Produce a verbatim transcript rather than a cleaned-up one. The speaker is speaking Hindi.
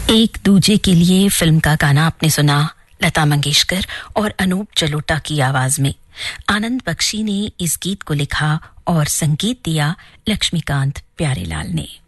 एक दूजे के लिए फिल्म का गाना आपने सुना लता मंगेशकर और अनूप जलोटा की आवाज में। आनंद बख्शी ने इस गीत को लिखा और संगीत दिया लक्ष्मीकांत प्यारेलाल ने।